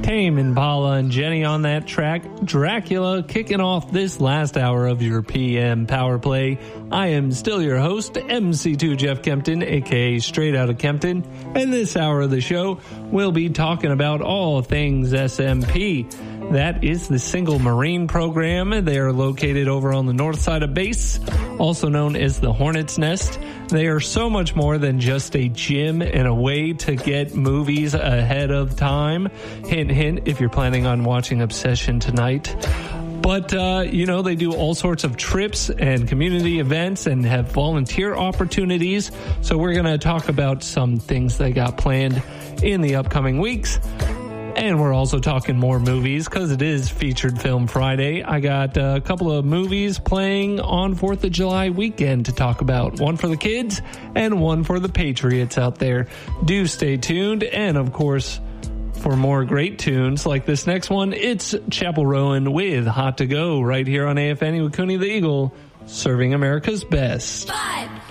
Tame Impala and Jenny on that track. Dracula kicking off this last hour of your PM Power Play. I am still your host, MC2 Jeff Kempton, aka Straight Outta Kempton. And this hour of the show, we'll be talking about all things SMP. That is the Single Marine program. They are located over on the north side of base, also known as the Hornet's Nest. They are so much more than just a gym and a way to get movies ahead of time. Hint, hint, if you're planning on watching Obsession tonight. But, they do all sorts of trips and community events and have volunteer opportunities. So we're going to talk about some things they got planned in the upcoming weeks. And we're also talking more movies because it is Featured Film Friday. I got a couple of movies playing on 4th of July weekend to talk about. One for the kids and one for the patriots out there. Do stay tuned. And, of course, for more great tunes like this next one, it's Chapel Rowan with Hot to Go right here on AFN with Cooney the Eagle, serving America's best. 5,